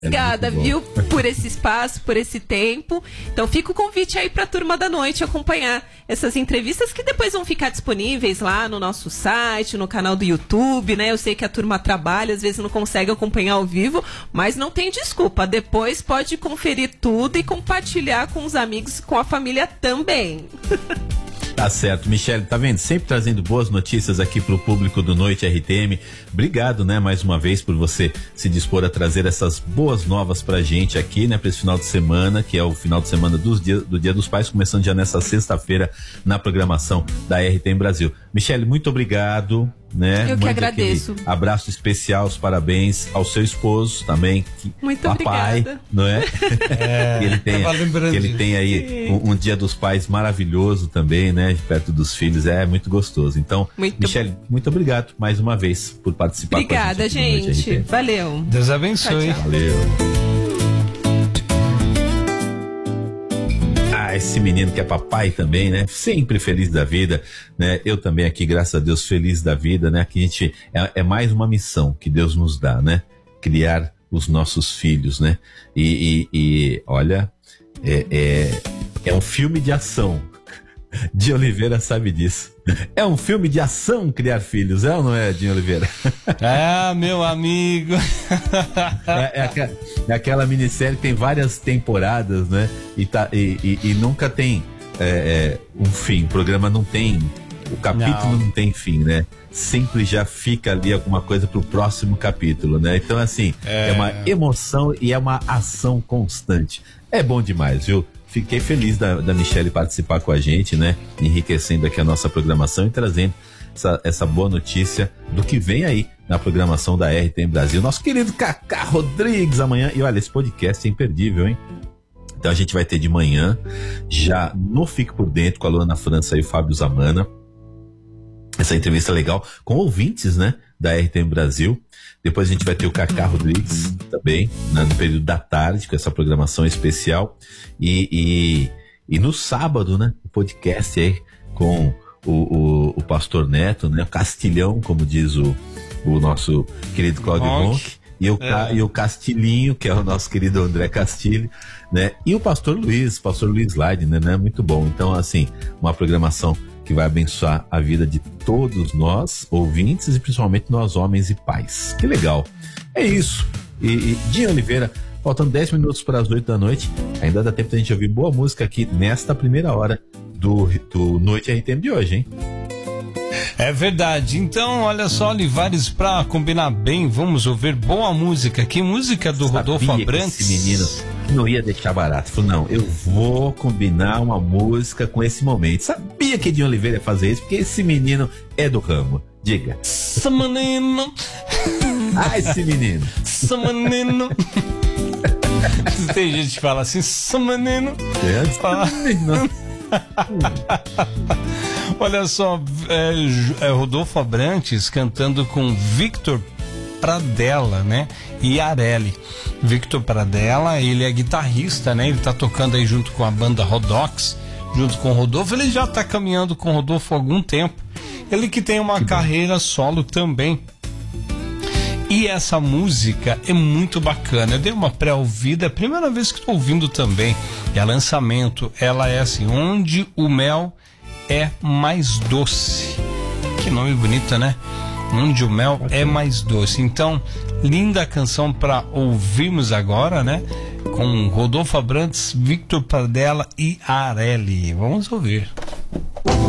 Obrigada, viu, por esse espaço, por esse tempo. Então fica o convite aí para a Turma da Noite acompanhar essas entrevistas que depois vão ficar disponíveis lá no nosso site, no canal do YouTube, né? Eu sei que a turma trabalha, às vezes não consegue acompanhar ao vivo, mas não tem desculpa. Depois pode conferir tudo e compartilhar com os amigos e com a família também. Tá certo, Michele, tá vendo? Sempre trazendo boas notícias aqui pro público do Noite RTM. Obrigado, né, mais uma vez por você se dispor a trazer essas boas novas pra gente aqui, né, pra esse final de semana, que é o final de semana do Dia dos Pais, começando já nessa sexta-feira na programação da RTM Brasil. Michele, muito obrigado, né? Eu que agradeço. Abraço especial, os parabéns ao seu esposo também. Muito papai, obrigada. não é? Que ele tem aí um Dia dos Pais maravilhoso também, né? Perto dos filhos, é muito gostoso. Então, Michele, muito obrigado mais uma vez por participar. Obrigada, gente. Valeu. Deus abençoe. Tchau, tchau. Valeu. Esse menino que é papai também, né? Sempre feliz da vida, né? Eu também aqui, graças a Deus, feliz da vida, né? Que a gente é mais uma missão que Deus nos dá, né? Criar os nossos filhos, né? E olha, é um filme de ação. Dinho Oliveira sabe disso. É um filme de ação criar filhos, é ou não é, Dinho Oliveira? É, meu amigo. É aquela minissérie que tem várias temporadas, né? E nunca tem um fim. O programa não tem. O capítulo não tem fim, né? Sempre já fica ali alguma coisa pro próximo capítulo, né? Então, assim, é uma emoção e é uma ação constante. É bom demais, viu? Fiquei feliz da Michele participar com a gente, né? Enriquecendo aqui a nossa programação e trazendo essa boa notícia do que vem aí na programação da RTM Brasil. Nosso querido Cacá Rodrigues amanhã. E olha, esse podcast é imperdível, hein? Então a gente vai ter de manhã, já no Fique Por Dentro, com a Luana França e o Fábio Zamana. Essa entrevista legal com ouvintes, né? Da RTM Brasil. Depois a gente vai ter o Cacá Rodrigues também, né, no período da tarde, com essa programação especial. E no sábado, né, o podcast aí com o Pastor Neto, né, o Castilhão, como diz o nosso querido Cláudio Ronck, e o Castilhinho, que é o nosso querido André Castilho, né, e o Pastor Luiz Leidner, né, muito bom. Então, assim, uma programação que vai abençoar a vida de todos nós, ouvintes, e principalmente nós homens e pais. Que legal. É isso. E Dinho Oliveira, faltando 10 minutos para as 8 da noite, ainda dá tempo da gente ouvir boa música aqui nesta primeira hora do Noite RTM de hoje, hein? É verdade. Então, olha só, Olivares, pra combinar bem, vamos ouvir boa música. Que música do Rodolfo Abrantes? Esse menino não ia deixar barato. Falou, não, eu vou combinar uma música com esse momento. Sabia que Dinho Oliveira ia fazer isso, porque esse menino é do ramo. Diga. Esse menino. Esse menino. Esse menino. Tem gente que fala assim, esse menino. Olha só, Rodolfo Abrantes cantando com Victor Pradella, né? E Arelli. Victor Pradella, ele é guitarrista, né? Ele tá tocando aí junto com a banda Rodox, junto com o Rodolfo. Ele já tá caminhando com o Rodolfo há algum tempo. Ele que tem uma carreira solo também. E essa música é muito bacana. Eu dei uma pré-ouvida, é a primeira vez que estou ouvindo também. É lançamento. Ela é assim, Onde o Mel é Mais Doce. Que nome bonito, né? Onde o Mel é Mais Doce. Então, linda canção para ouvirmos agora, né? Com Rodolfo Abrantes, Victor Pradella e Arelli. Vamos ouvir.